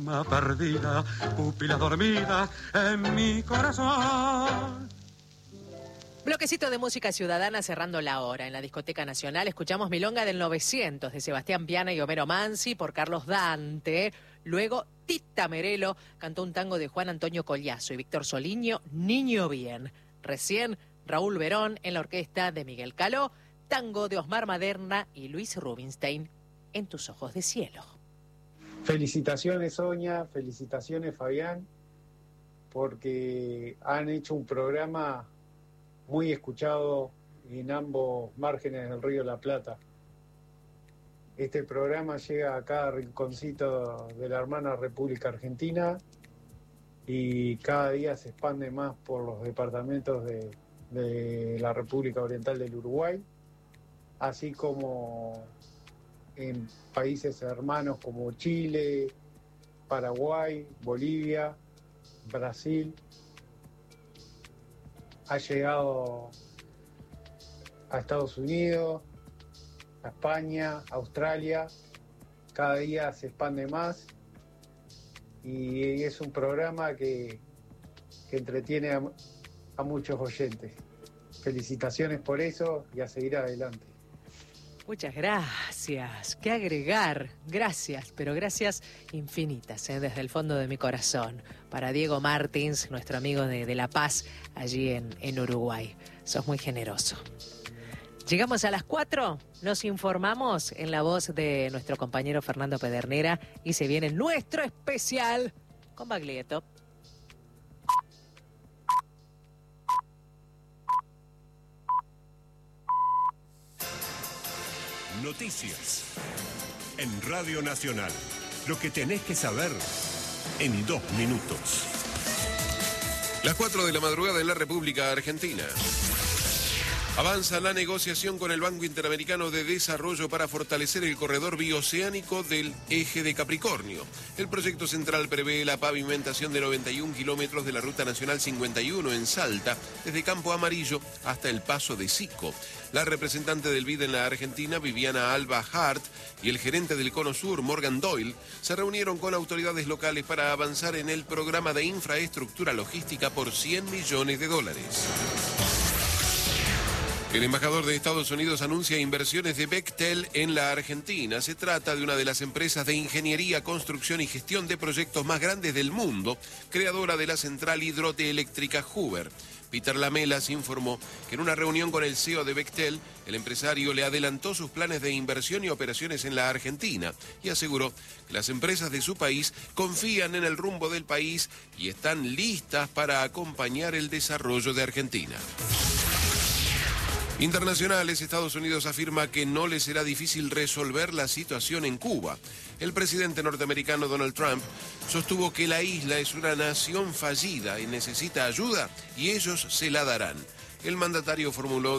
Perdida, pupila dormida en mi corazón. Bloquecito de música ciudadana cerrando la hora. En la Discoteca Nacional escuchamos Milonga del 900 de Sebastián Piana y Homero Mansi por Carlos Dante. Luego Tita Merelo cantó un tango de Juan Antonio Collazo y Víctor Soliño, Niño Bien. Recién Raúl Verón en la orquesta de Miguel Caló, tango de Osmar Maderna y Luis Rubinstein, En tus ojos de cielo. Felicitaciones, Sonia, felicitaciones, Fabián, porque han hecho un programa muy escuchado en ambos márgenes del Río de la Plata. Este programa llega a cada rinconcito de la hermana República Argentina y cada día se expande más por los departamentos de la República Oriental del Uruguay, así como en países hermanos como Chile, Paraguay, Bolivia, Brasil. Ha llegado a Estados Unidos, a España, Australia. Cada día se expande más y es un programa que entretiene a muchos oyentes. Felicitaciones por eso y a seguir adelante. Muchas gracias. ¿Qué agregar? Gracias, pero gracias infinitas, desde el fondo de mi corazón. Para Diego Martins, nuestro amigo de La Paz, allí en Uruguay. Sos muy generoso. Llegamos a las 4, nos informamos en la voz de nuestro compañero Fernando Pedernera y se viene nuestro especial con Baglietto. Noticias en Radio Nacional. Lo que tenés que saber en 2 minutos. Las 4 de la madrugada en la República Argentina. Avanza la negociación con el Banco Interamericano de Desarrollo para fortalecer el corredor bioceánico del eje de Capricornio. El proyecto central prevé la pavimentación de 91 kilómetros de la Ruta Nacional 51 en Salta, desde Campo Amarillo hasta el Paso de Sico. La representante del BID en la Argentina, Viviana Alba Hart, y el gerente del Cono Sur, Morgan Doyle, se reunieron con autoridades locales para avanzar en el programa de infraestructura logística por $100 millones. El embajador de Estados Unidos anuncia inversiones de Bechtel en la Argentina. Se trata de una de las empresas de ingeniería, construcción y gestión de proyectos más grandes del mundo, creadora de la central hidroeléctrica Hoover. Peter Lamelas informó que en una reunión con el CEO de Bechtel, el empresario le adelantó sus planes de inversión y operaciones en la Argentina y aseguró que las empresas de su país confían en el rumbo del país y están listas para acompañar el desarrollo de Argentina. Internacionales, Estados Unidos afirma que no le será difícil resolver la situación en Cuba. El presidente norteamericano Donald Trump sostuvo que la isla es una nación fallida y necesita ayuda y ellos se la darán. El mandatario formuló